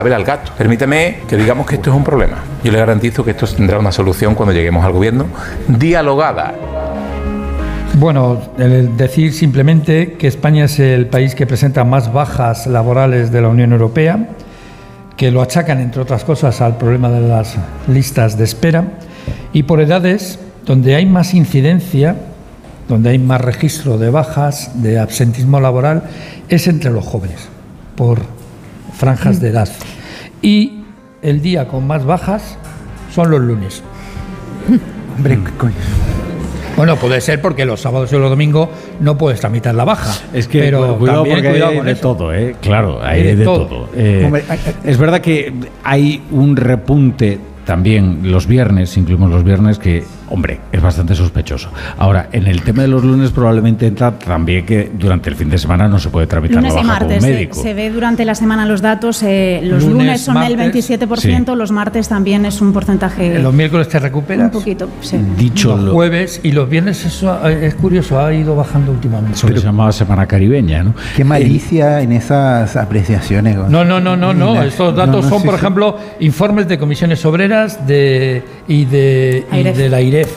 al gato. Permítame que digamos que esto es un problema. Yo le garantizo que esto tendrá una solución cuando lleguemos al gobierno dialogada. Bueno, decir simplemente que España es el país que presenta más bajas laborales de la Unión Europea, que lo achacan, entre otras cosas, al problema de las listas de espera, y por edades, donde hay más incidencia, donde hay más registro de bajas, de absentismo laboral, es entre los jóvenes, por franjas de edad. Y el día con más bajas son los lunes. Hombre, ¿qué coño? Bueno, puede ser porque los sábados y los domingos no puedes tramitar la baja. Es que pero cuidado, también porque cuidado hay con de eso. todo, ¿eh? Claro, hay de todo. Hombre, Es verdad que hay un repunte también los viernes, incluimos los viernes, que, hombre, es bastante sospechoso. Ahora, en el tema de los lunes probablemente entra también que durante el fin de semana no se puede tramitar Lunes la y baja con un martes, médico. se ve durante la semana los datos, los lunes son martes, el 27%, sí. Los martes también es un porcentaje, Los miércoles te recuperas. un poquito, sí. Dicho Los lo, jueves y los viernes, eso es curioso, ha ido bajando últimamente. eso que se llamaba Semana Caribeña, ¿no? qué malicia en esas apreciaciones. No. Estos datos son, por ejemplo, informes de comisiones obreras y de la AIREF.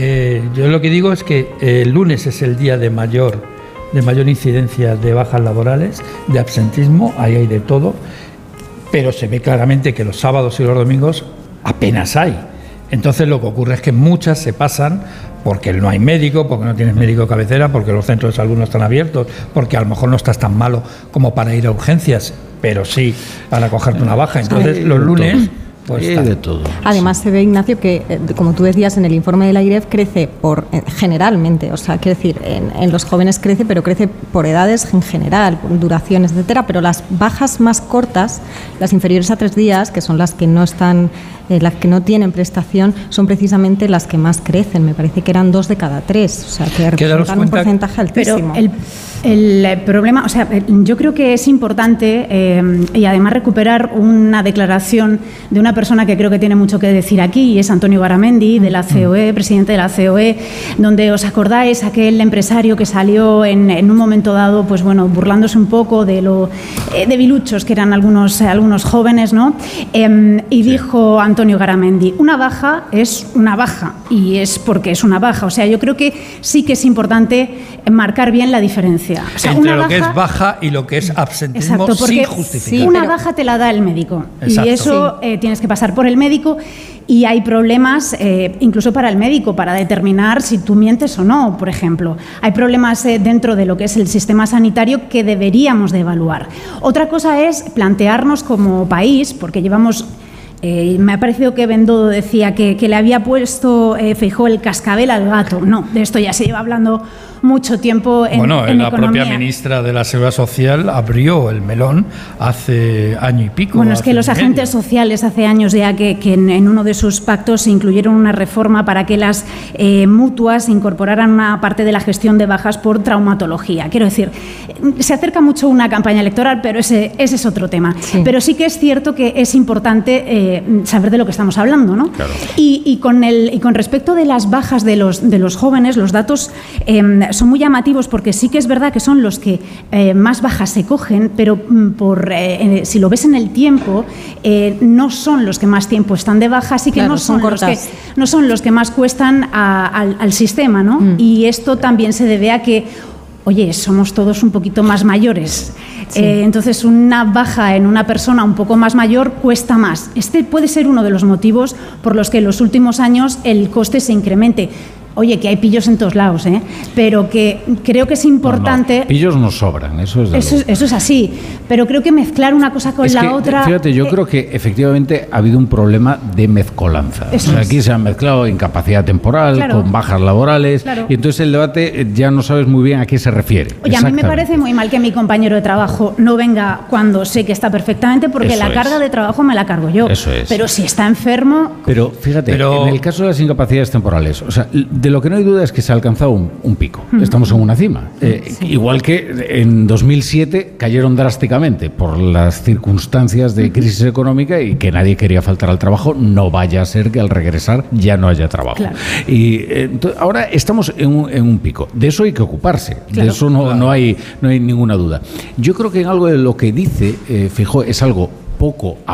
Yo lo que digo es que el lunes es el día de mayor incidencia de bajas laborales, de absentismo, ahí hay de todo, pero se ve claramente que los sábados y los domingos apenas hay. Entonces lo que ocurre es que muchas se pasan porque no hay médico, porque no tienes médico de cabecera, porque los centros de salud no están abiertos, porque a lo mejor no estás tan malo como para ir a urgencias, pero sí para cogerte una baja. Entonces los lunes... Pues Hay de todo. Además se ve, Ignacio, que como tú decías en el informe de la AIREF, crece generalmente, o sea, quiero decir, en los jóvenes crece, pero crece por edades en general, por duraciones, etcétera, pero las bajas más cortas, las inferiores a 3 días, que son las que no están, las que no tienen prestación, son precisamente las que más crecen. Me parece que eran 2 de cada 3, o sea, que representan un porcentaje altísimo. Pero el problema, o sea, yo creo que es importante y además recuperar una declaración de una persona que creo que tiene mucho que decir aquí, y es Antonio Garamendi, de la COE, presidente de la COE, donde os acordáis aquel empresario que salió en un momento dado, pues bueno, burlándose un poco de lo debiluchos que eran algunos jóvenes, ¿no? Y dijo Antonio Garamendi, una baja es una baja, y es porque es una baja. O sea, yo creo que sí que es importante marcar bien la diferencia. O sea, entre una lo que baja, es baja y lo que es absentismo, exacto, porque sin justificar. sí, una baja te la da el médico. Exacto. Y eso tienes que pasar por el médico, y hay problemas incluso para el médico para determinar si tú mientes o no, por ejemplo. Hay problemas dentro de lo que es el sistema sanitario que deberíamos de evaluar. Otra cosa es plantearnos como país, porque llevamos... me ha parecido que Bendodo decía que le había puesto Feijóo el cascabel al gato. No, de esto ya se lleva hablando mucho tiempo en la economía. propia ministra de la Seguridad Social abrió el melón hace año y pico. Bueno, es que los agentes sociales hace años ya que en uno de sus pactos incluyeron una reforma para que las mutuas incorporaran una parte de la gestión de bajas por traumatología. Quiero decir, se acerca mucho una campaña electoral, pero ese es otro tema. Sí. Pero sí que es cierto que es importante saber de lo que estamos hablando, ¿no? Claro. Y con respecto de las bajas de los jóvenes, los datos son muy llamativos, porque sí que es verdad que son los que más bajas se cogen, pero si lo ves en el tiempo, no son los que más tiempo están de baja, así que claro, no son los que más cuestan al sistema, ¿no? Y esto también se debe a que, oye, somos todos un poquito más mayores. Sí. Entonces, una baja en una persona un poco más mayor cuesta más. Este puede ser uno de los motivos por los que en los últimos años el coste se incremente. Oye, que hay pillos en todos lados, pero que creo que es importante... No, pillos nos sobran, eso es así, pero creo que mezclar una cosa con la otra... Fíjate, yo creo que efectivamente ha habido un problema de mezcolanza. O sea, aquí se han mezclado incapacidad temporal, claro, con bajas laborales, claro, y entonces el debate ya no sabes muy bien a qué se refiere. Oye, a mí me parece muy mal que mi compañero de trabajo no venga cuando sé que está perfectamente, porque la carga de trabajo me la cargo yo. Eso es. Pero si está enfermo... Pero fíjate, en el caso de las incapacidades temporales, o sea, de lo que no hay duda es que se ha alcanzado un pico. Estamos en una cima. Sí. Igual que en 2007 cayeron drásticamente por las circunstancias de crisis económica y que nadie quería faltar al trabajo. No vaya a ser que al regresar ya no haya trabajo. Claro. Y ahora estamos en un pico. De eso hay que ocuparse. Claro. De eso no hay ninguna duda. Yo creo que en algo de lo que dice Feijóo es algo poco